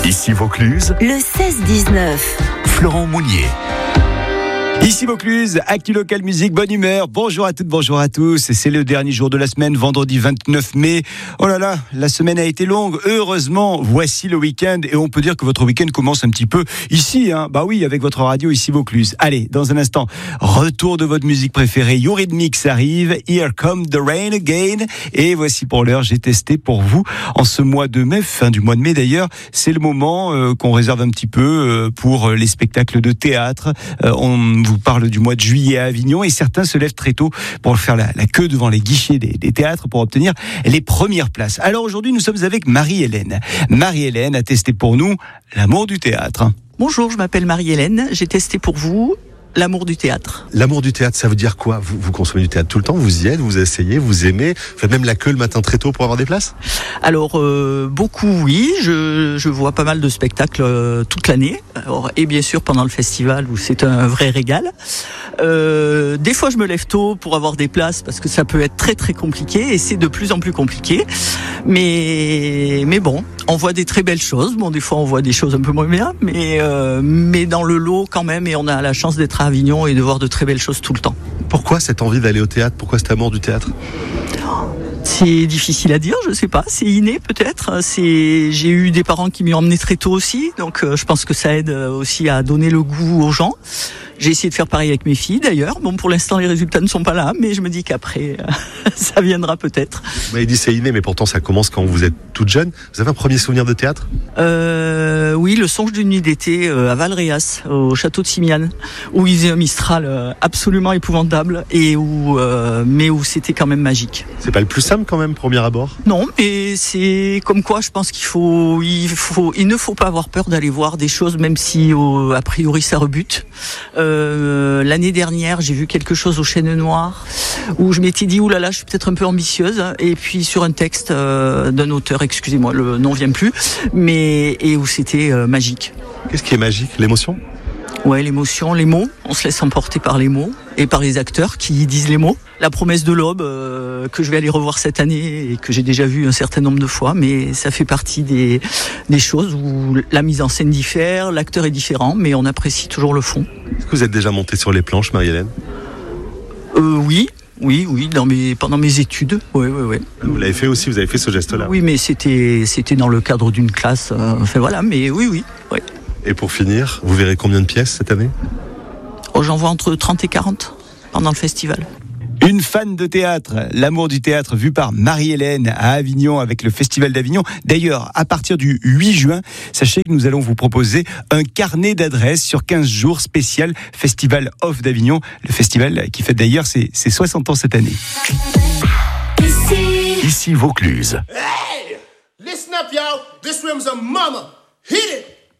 Ici Vaucluse, le 16-19. Florent Mounier. Ici Vaucluse, Actu Local Musique, bonne humeur. Bonjour à toutes, bonjour à tous. C'est le dernier jour de la semaine, vendredi 29 mai. Oh là là, la semaine a été longue. Heureusement, voici le week-end. Et on peut dire que votre week-end commence un petit peu ici, hein. Bah oui, avec votre radio Ici Vaucluse. Allez, dans un instant, retour de votre musique préférée. Eurythmics arrive. Here Come the Rain Again. Et voici pour l'heure, j'ai testé pour vous en ce mois de mai, fin du mois de mai d'ailleurs. C'est le moment qu'on réserve un petit peu pour les spectacles de théâtre. On vous parle du mois de juillet à Avignon et certains se lèvent très tôt pour faire la queue devant les guichets des théâtres pour obtenir les premières places. Alors aujourd'hui, nous sommes avec Marie-Hélène. Marie-Hélène a testé pour nous l'amour du théâtre. Bonjour, je m'appelle Marie-Hélène. J'ai testé pour vous l'amour du théâtre. L'amour du théâtre, ça veut dire quoi ? Vous consommez du théâtre tout le temps, vous y êtes, vous essayez, vous aimez, vous faites même la queue le matin très tôt pour avoir des places ? Alors, beaucoup oui, je vois pas mal de spectacles toute l'année, et bien sûr pendant le festival où c'est un vrai régal. Des fois je me lève tôt pour avoir des places parce que ça peut être très très compliqué et c'est de plus en plus compliqué. Mais bon, on voit des très belles choses. Bon, des fois on voit des choses un peu moins bien, mais dans le lot quand même, et on a la chance d'être à Avignon et de voir de très belles choses tout le temps. Pourquoi cette envie d'aller au théâtre ? Pourquoi cet amour du théâtre ? C'est difficile à dire, je sais pas, c'est inné peut-être. J'ai eu des parents qui m'y ont emmené très tôt aussi, donc je pense que ça aide aussi à donner le goût aux gens. J'ai essayé de faire pareil avec mes filles d'ailleurs. Bon, pour l'instant les résultats ne sont pas là, mais je me dis qu'après ça viendra peut-être. Vous m'avez dit c'est inné, mais pourtant ça commence quand vous êtes toute jeune. Vous avez un premier souvenir de théâtre ? Oui, le songe d'une nuit d'été à Valréas, au château de Simiane, où il faisait un Mistral absolument épouvantable et mais où c'était quand même magique. C'est pas le plus simple quand même, premier abord ? Non, mais c'est comme quoi je pense il ne faut pas avoir peur d'aller voir des choses, même si a priori ça rebute. L'année dernière, j'ai vu quelque chose au Chêne Noir où je m'étais dit oulala, je suis peut-être un peu ambitieuse, et puis sur un texte d'un auteur, excusez-moi, le nom vient plus, et où c'était magique. Qu'est-ce qui est magique ? L'émotion ? Ouais, l'émotion, les mots. On se laisse emporter par les mots et par les acteurs qui disent les mots. La promesse de l'aube que je vais aller revoir cette année et que j'ai déjà vu un certain nombre de fois, mais ça fait partie des choses où la mise en scène diffère, l'acteur est différent, mais on apprécie toujours le fond. Est-ce que vous êtes déjà montée sur les planches, Marie-Hélène ? Oui, pendant mes études. Oui. Vous l'avez fait aussi, vous avez fait ce geste-là ? Oui, mais c'était dans le cadre d'une classe. Enfin voilà, mais oui. Et pour finir, vous verrez combien de pièces cette année ? J'en vois entre 30 et 40 pendant le festival. Une fan de théâtre, l'amour du théâtre vu par Marie-Hélène à Avignon avec le Festival d'Avignon. D'ailleurs, à partir du 8 juin, sachez que nous allons vous proposer un carnet d'adresses sur 15 jours spécial Festival Off d'Avignon. Le festival qui fête d'ailleurs ses 60 ans cette année. Ici Vaucluse. Hey! Listen up, y'all. This room's a mama. Hit it!